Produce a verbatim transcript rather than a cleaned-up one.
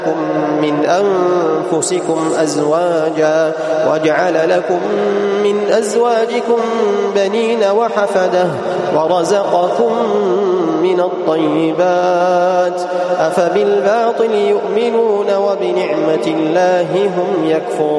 من أنفسكم أزواجا وجعل لكم من أزواجكم بنين وحفدة ورزقكم من الطيبات أفبالباطل يؤمنون وبنعمة الله هم يكفرون.